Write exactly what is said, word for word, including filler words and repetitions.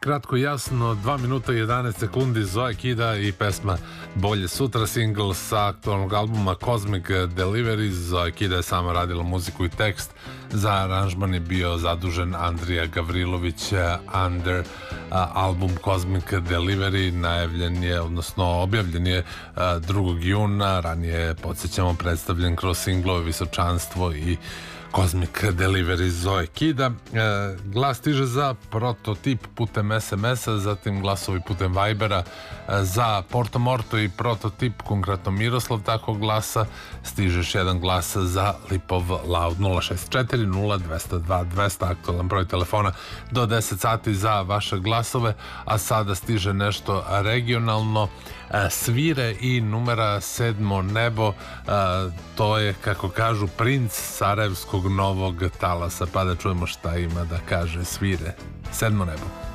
Kratko i jasno, dva minuta i jedanaest sekundi, Zoe Kida i pesma Bolje sutra, singl sa aktualnog albuma Cosmic Delivery. Zoe Kida je sama radila muziku i tekst, za aranžman je bio zadužen Andrija Gavrilović. Under album Cosmic Delivery najavljen je, odnosno objavljen je drugog juna, ranije, podsjećamo, predstavljen kroz singlove Visočanstvo i Cosmic Delivery Zoe Kida. E, glas stiže za prototip putem es em es-a, zatim glasovi putem Vibera. E, za Porto Morto i prototip, konkretno Miroslav, tako glasa. Stiže još jedan glas za Lipov Loud. Nula šest četiri nula dvesta dva dvesta, aktualan broj telefona do deset sati za vaše glasove. A sada stiže nešto regionalno. E, svire i numera Sedmo nebo. E, to je, kako kažu, princ sarajevskog novog talasa, pa da čujemo šta ima da kaže Svire. Sedmo nebo.